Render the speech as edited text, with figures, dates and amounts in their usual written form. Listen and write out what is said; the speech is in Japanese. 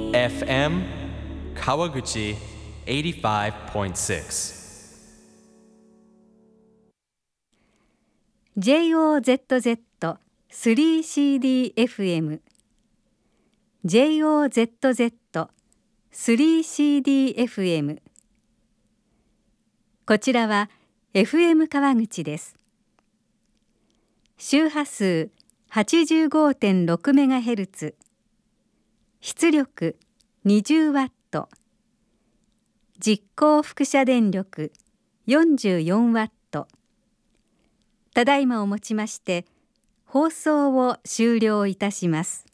FM 川口 85.6 JOZZ3CDFM JOZZ3CDFM こちらは FM 川口です。周波数 85.6MHz 出力20ワット、実行輻射電力44ワット。ただいまをもちまして放送を終了いたします。